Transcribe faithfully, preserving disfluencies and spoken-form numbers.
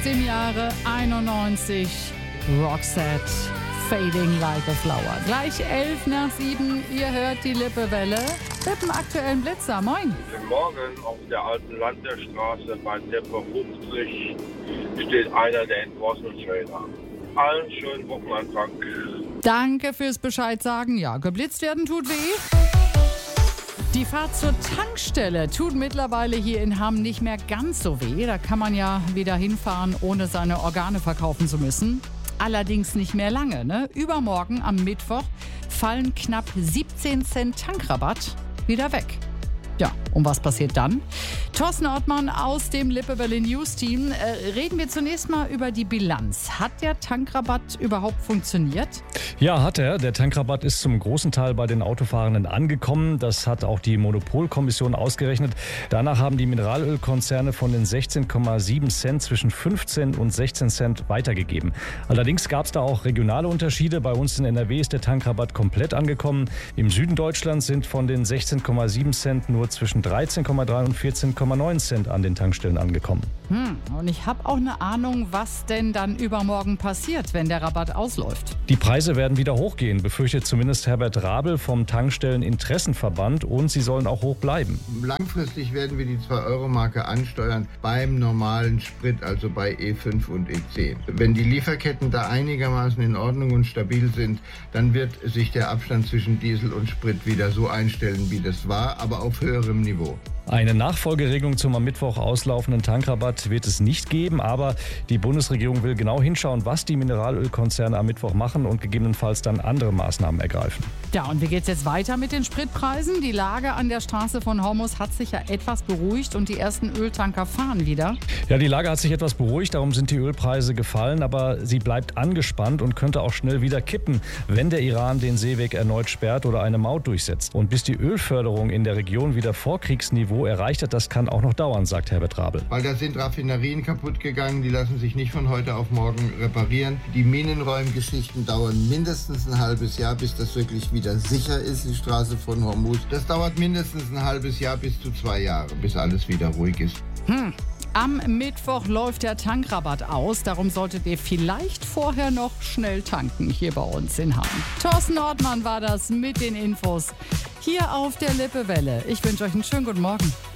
Im Jahre einundneunzig, Roxette, Fading Like a Flower. Gleich elf nach sieben, ihr hört die Lippewelle mit dem aktuellen Blitzer. Moin. Guten Morgen. Auf der alten Landesstraße bei Tempo fünfzig steht einer der entworfenen Trailer. Allen schönen Wochenanfang. Danke fürs Bescheid sagen. Ja, geblitzt werden tut weh. Die Fahrt zur Tankstelle tut mittlerweile hier in Hamm nicht mehr ganz so weh. Da kann man ja wieder hinfahren, ohne seine Organe verkaufen zu müssen. Allerdings nicht mehr lange, ne? Übermorgen am Mittwoch fallen knapp siebzehn Cent Tankrabatt wieder weg. Ja, und was passiert dann? Thorsten Ortmann aus dem Lippewelle News Team. Äh, reden wir zunächst mal über die Bilanz. Hat der Tankrabatt überhaupt funktioniert? Ja, hat er. Der Tankrabatt ist zum großen Teil bei den Autofahrenden angekommen. Das hat auch die Monopolkommission ausgerechnet. Danach haben die Mineralölkonzerne von den sechzehn Komma sieben Cent zwischen fünfzehn und sechzehn Cent weitergegeben. Allerdings gab es da auch regionale Unterschiede. Bei uns in N R W ist der Tankrabatt komplett angekommen. Im Süden Deutschlands sind von den sechzehn Komma sieben Cent nur zwischen dreizehn Komma drei und vierzehn Komma neun Cent an den Tankstellen angekommen. Hm, und ich habe auch eine Ahnung, was denn dann übermorgen passiert, wenn der Rabatt ausläuft. Die Preise werden wieder hochgehen, befürchtet zumindest Herbert Rabel vom Tankstelleninteressenverband, und sie sollen auch hoch bleiben. Langfristig werden wir die zwei Euro Marke ansteuern beim normalen Sprit, also bei E fünf und E zehn. Wenn die Lieferketten da einigermaßen in Ordnung und stabil sind, dann wird sich der Abstand zwischen Diesel und Sprit wieder so einstellen, wie das war, aber auf höherem Niveau. Eine Nachfolgeregelung zum am Mittwoch auslaufenden Tankrabatt wird es nicht geben, aber die Bundesregierung will genau hinschauen, was die Mineralölkonzerne am Mittwoch machen und gegebenenfalls dann andere Maßnahmen ergreifen. Ja, und wie geht's jetzt weiter mit den Spritpreisen? Die Lage an der Straße von Hormus hat sich ja etwas beruhigt und die ersten Öltanker fahren wieder. Ja, die Lage hat sich etwas beruhigt, darum sind die Ölpreise gefallen, aber sie bleibt angespannt und könnte auch schnell wieder kippen, wenn der Iran den Seeweg erneut sperrt oder eine Maut durchsetzt. Und bis die Ölförderung in der Region wieder Vorkriegsniveau erreicht hat, das kann auch noch dauern, sagt Herbert Rabel. Weil da sind Raffinerien kaputt gegangen, die lassen sich nicht von heute auf morgen reparieren. Die Minenräumgeschichten dauern mindestens ein halbes Jahr, bis das wirklich wieder sicher ist, die Straße von Hormuz. Das dauert mindestens ein halbes Jahr bis zu zwei Jahre, bis alles wieder ruhig ist. Hm. Am Mittwoch läuft der Tankrabatt aus, darum solltet ihr vielleicht vorher noch schnell tanken hier bei uns in Hamm. Thorsten Ortmann war das mit den Infos hier auf der Lippewelle. Ich wünsche euch einen schönen guten Morgen.